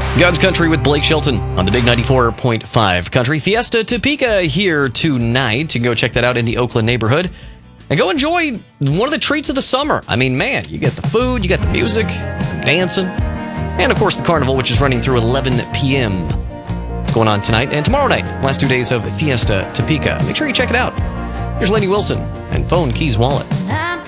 God's Country with Blake Shelton on the Big 94.5 Country. Fiesta Topeka here tonight. You can go check that out in the Oakland neighborhood. And go enjoy one of the treats of the summer. I mean, man, you get the food, you got the music, some dancing, and of course the carnival, which is running through 11 p.m. It's going on tonight and tomorrow night. Last 2 days of Fiesta Topeka. Make sure you check it out. Here's Lainey Wilson and Phone Keys Wallet.